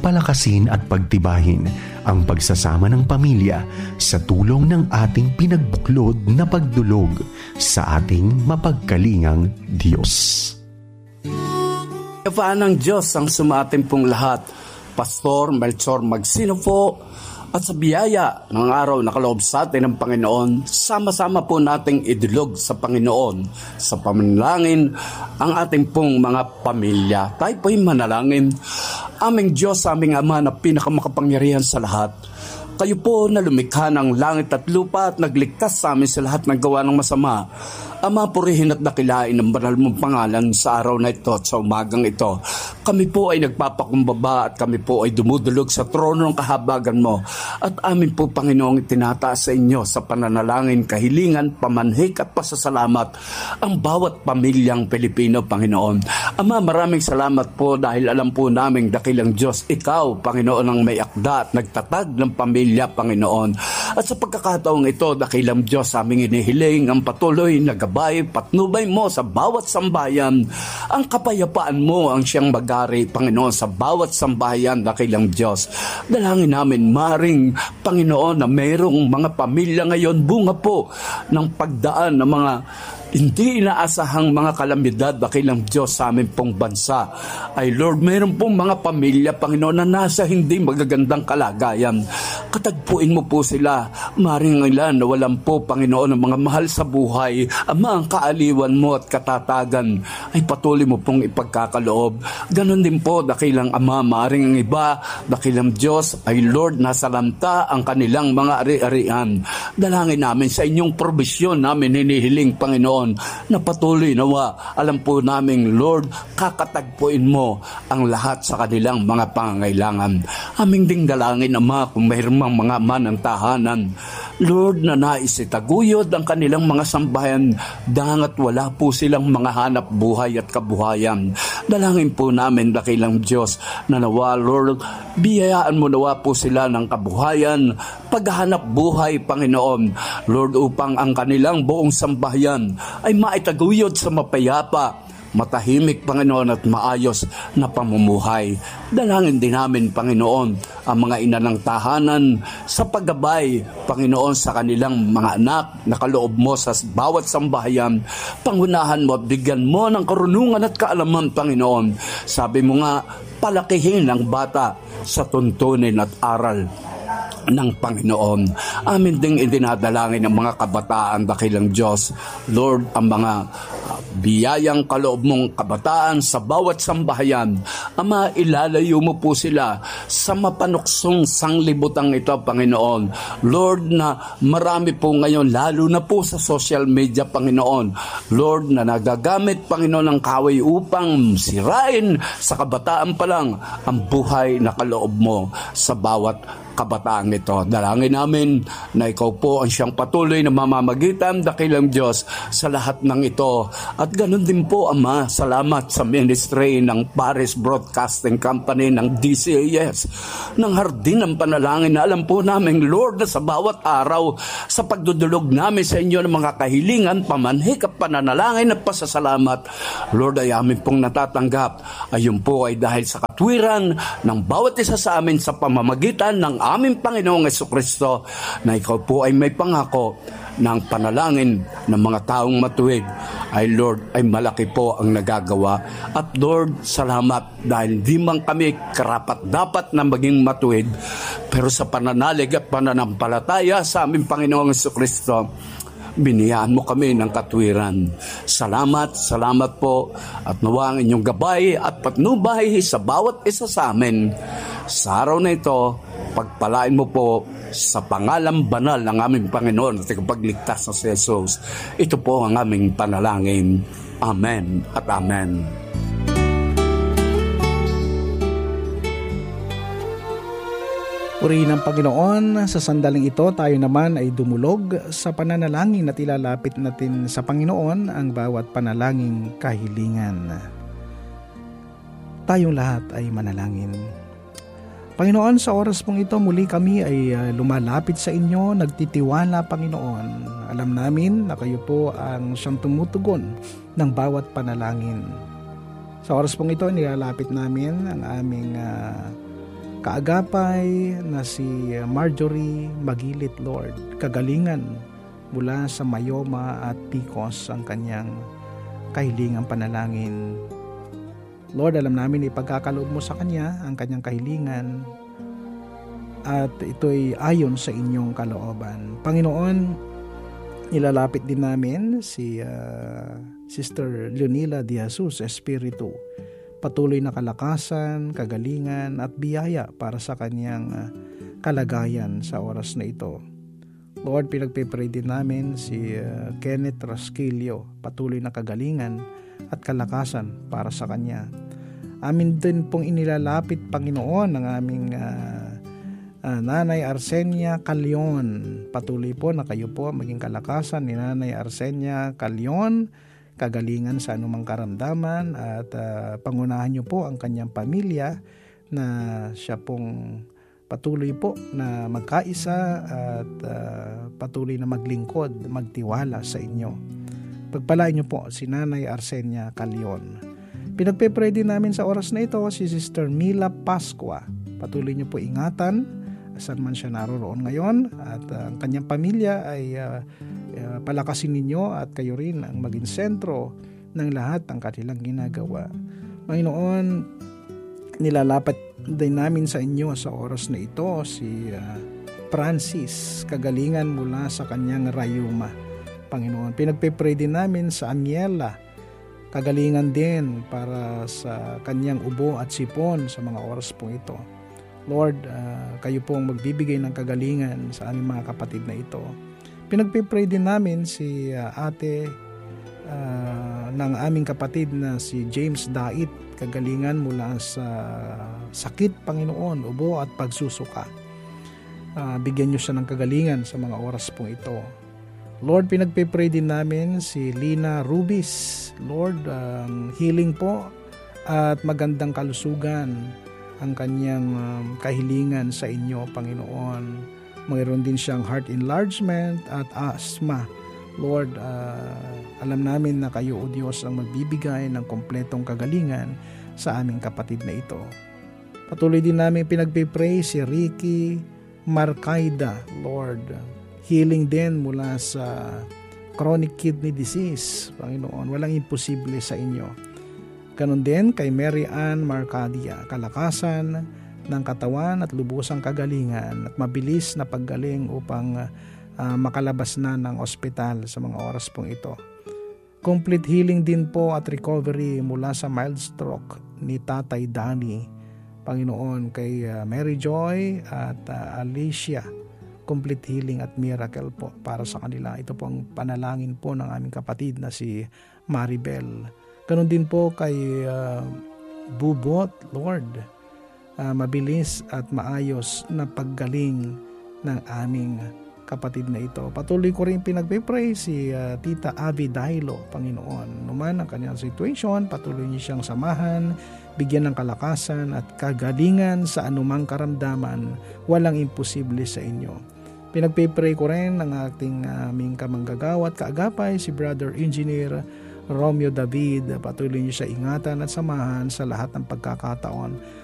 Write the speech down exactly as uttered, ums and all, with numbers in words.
palakasin at pagtibahin ang pagsasama ng pamilya sa tulong ng ating pinagbuklod na pagdulog sa ating mapagkalingang Diyos. Kapaan ng Diyos ang sumatin pong lahat, Pastor Melchor Magsino po, at sa biyaya ng araw na kaloob sa atin ng Panginoon, sama-sama po nating idulog sa Panginoon sa pamanalangin ang ating pong mga pamilya. Tayo po'y manalangin. Aming Diyos, aming Ama na pinakamakapangyarihan sa lahat, kayo po na lumikha ng langit at lupa at nagligtas sa amin sa lahat ng gawa ng masama. Ama, purihin at dakilain ang banal mong pangalan sa araw na ito at sa umagang ito. Kami po ay nagpapakumbaba at kami po ay dumudulog sa trono ng kahabagan mo. At amin po, Panginoong, itinataas sa inyo sa pananalangin, kahilingan, pamanhik at pasasalamat ang bawat pamilyang Pilipino, Panginoon. Ama, maraming salamat po dahil alam po namin dakilang Diyos, ikaw, Panginoon, ang may akda at nagtatag ng pamilya, Panginoon. At sa pagkakataong ito, dakilang Diyos, aming inihiling ang patuloy na gabay, patnubay mo sa bawat sambayan. Ang kapayapaan mo ang siyang magari, Panginoon, sa bawat sambayan, dakilang Diyos. Dalangin namin, maring Panginoon, na mayroong mga pamilya ngayon, bunga po ng pagdaan ng mga hindi inaasahang mga kalamidad, dakilang Diyos, sa amin pong bansa. Ay Lord, mayroon pong mga pamilya, Panginoon, na nasa hindi magagandang kalagayan. Katagpuin mo po sila. Maring ilan na walang po, Panginoon, ng mga mahal sa buhay. Ama, ang kaaliwan mo at katatagan ay patuloy mo pong ipagkakaloob. Ganon din po, dakilang Ama, maring ang iba, dakilang Diyos, ay Lord, nasa lanta ang kanilang mga ari-arian. Dalangin namin sa inyong probisyon namin hinihiling, Panginoon, na patuloy nawa. Alam po namin, Lord, kakatagpuin mo ang lahat sa kanilang mga pangangailangan. Aming ding dalangin, Ama, kung mayroong mga manang tahanan, Lord, na nais itaguyod ang kanilang mga sambahayan, dangat wala po silang mga hanap buhay at kabuhayan. Dalangin po namin, dakilang Diyos, na nawa, Lord, biyayaan mo nawa po sila ng kabuhayan, paghahanap buhay, Panginoon, Lord, upang ang kanilang buong sambahayan ay maitaguyod sa mapayapa, matahimik, Panginoon, at maayos na pamumuhay. Dalangin din namin, Panginoon, ang mga ina ng tahanan sa paggabay, Panginoon, sa kanilang mga anak na kaloob mo sa bawat sambahayan. Pangunahan mo at bigyan mo ng karunungan at kaalaman, Panginoon. Sabi mo nga, palakihin ang bata sa tuntunin at aral ng Panginoon. Amin ding idinadalangin ng mga kabataan, dakilang Diyos, Lord, ang mga uh, biyayang kaloob mong kabataan sa bawat sambahayan. Ama, ilalayo mo po sila sa mapanuksong sanglibutang ito, Panginoon. Lord, na marami po ngayon, lalo na po sa social media, Panginoon, Lord, na nagagamit, Panginoon, ng kaway upang sirain sa kabataan pa lang ang buhay na kaloob mo sa bawat kabataan ito. Dalangin namin na ikaw po ang siyang patuloy na mamamagitan, dakilang Diyos, sa lahat ng ito. At ganun din po, Ama, salamat sa ministry ng Paris Broadcasting Company ng D C A S, ng Hardin ng Panalangin, na alam po namin, Lord, na sa bawat araw sa pagdudulog namin sa inyo ng mga kahilingan, pamanhik at pananalangin at pasasalamat, Lord, ay amin pong natatanggap. Ayun po ay dahil sa katwiran ng bawat isa sa amin sa pamamagitan ng aming Panginoong Jesucristo, na ikaw po ay may pangako ng panalangin ng mga taong matuwid. Ay Lord, ay malaki po ang nagagawa. At Lord, salamat dahil di man kami karapat dapat na maging matuwid, pero sa pananalig at pananampalataya sa aming Panginoong Jesucristo, biniyaan mo kami ng katwiran. Salamat, salamat po, at nawa ang inyong gabay at patnubay sa bawat isa sa amin. Sa araw na ito, pagpalain mo po sa pangalang banal ng aming Panginoon at ikapagligtas na si Jesus. Ito po ang aming panalangin. Amen at amen. Purihin ang Panginoon. Sa sandaling ito, tayo naman ay dumulog sa pananalangin at ilalapit natin sa Panginoon ang bawat panalangin kahilingan. Tayong lahat ay manalangin. Panginoon, sa oras pong ito, muli kami ay uh, lumalapit sa inyo, nagtitiwala, Panginoon. Alam namin na kayo po ang siyang tumutugon ng bawat panalangin. Sa oras pong ito, nilalapit namin ang aming uh, kaagapay na si Marjorie Magilit, Lord. Kagalingan mula sa myoma at P C O S ang kanyang kahilingang panalangin. Lord, alam namin ipagkakaloob mo sa kanya ang kanyang kahilingan at ito'y ayon sa inyong kalooban. Panginoon, ilalapit din namin si uh, Sister Leonila de Jesus Espiritu. Patuloy na kalakasan, kagalingan at biyaya para sa kanyang uh, kalagayan sa oras na ito. Lord, pinagpipray din namin si uh, Kenneth Rasquillo, patuloy na kagalingan at kalakasan para sa kanya. Amin din pong inilalapit, Panginoon, ang aming uh, uh, Nanay Arsenia Calion. Patuloy po na kayo po maging kalakasan ni Nanay Arsenia Calion, kagalingan sa anumang karamdaman at uh, pangunahan niyo po ang kanyang pamilya na siya pong patuloy po na magkaisa at uh, patuloy na maglingkod, magtiwala sa inyo. Pagpalain niyo po si Nanay Arsenia Calion. Pinagpe-pray din namin sa oras na ito si Sister Mila Pascua. Patuloy niyo po ingatan saan man siya naroroon ngayon at uh, ang kanyang pamilya ay uh, uh, palakasin ninyo at kayo rin ang maging sentro ng lahat ng kanilang ginagawa. Panginoon, nilalapat din namin sa inyo sa oras na ito si uh, Francis, kagalingan mula sa kanyang rayuma. Panginoon, pinagpe-pray din namin sa Aniela, kagalingan din para sa kanyang ubo at sipon sa mga oras pong ito. Lord, uh, kayo pong magbibigay ng kagalingan sa aming mga kapatid na ito. Pinagpe-pray din namin si uh, ate uh, ng aming kapatid na si James Dait, kagalingan mula sa sakit, Panginoon, ubo at pagsusuka. Uh, bigyan niyo siya ng kagalingan sa mga oras pong ito. Lord, pinagpe-pray din namin si Lina Rubis. Lord, um, healing po at magandang kalusugan ang kanyang um, kahilingan sa inyo, Panginoon. Mayroon din siyang heart enlargement at asthma. Lord, uh, alam namin na kayo, O Diyos, ang magbibigay ng kompletong kagalingan sa aming kapatid na ito. Patuloy din namin pinagpipray si Ricky Marcaida, Lord. Healing din mula sa chronic kidney disease, Panginoon. Walang imposible sa inyo. Ganon din kay Mary Ann Marcadia, kalakasan ng katawan at lubusang kagalingan at mabilis na paggaling upang uh, makalabas na ng ospital sa mga oras pong ito. Complete healing din po at recovery mula sa mild stroke ni Tatay Danny, Panginoon, kay uh, Mary Joy at uh, Alicia. Complete healing at miracle po para sa kanila. Ito po ang panalangin po ng aming kapatid na si Maribel. Ganon din po kay uh, Bubot, Lord, uh, mabilis at maayos na paggaling ng aming kapatid na ito. Patuloy ko rin pinagpipray si uh, Tita Abby Dailo, Panginoon. Numan ang kanyang situation, patuloy niyo siyang samahan, bigyan ng kalakasan at kagalingan sa anumang karamdaman. Walang imposible sa inyo. Pinagpipray ko rin ng ating aming kamanggagawa at kaagapay si Brother Engineer Romeo David. Patuloy niyo siya ingatan at samahan sa lahat ng pagkakataon